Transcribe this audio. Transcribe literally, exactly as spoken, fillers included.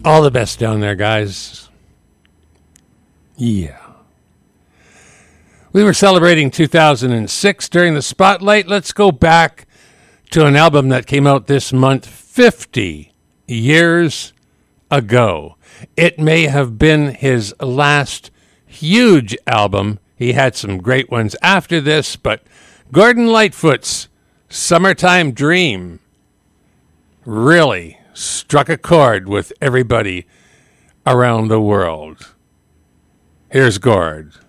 All the best down there, guys. Yeah. We were celebrating two thousand six during the Spotlight. Let's go back to an album that came out this month fifty years ago. It may have been his last huge album. He had some great ones after this, but Gordon Lightfoot's Summertime Dream really struck a chord with everybody around the world. Here's Gord.